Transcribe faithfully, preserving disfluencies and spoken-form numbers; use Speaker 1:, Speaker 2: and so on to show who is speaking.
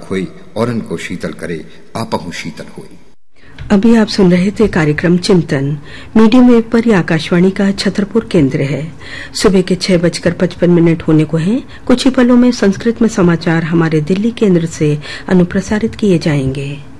Speaker 1: होई औरन को शीतल करे, आपहु शीतल होई।
Speaker 2: अभी आप सुन रहे थे कार्यक्रम चिंतन। मीडियम वेव पर यह आकाशवाणी का छतरपुर केंद्र है। सुबह के छह बजकर पचपन मिनट होने को हैं। कुछ ही पलों में संस्कृत में समाचार हमारे दिल्ली केंद्र से अनुप्रसारित किए जाएंगे।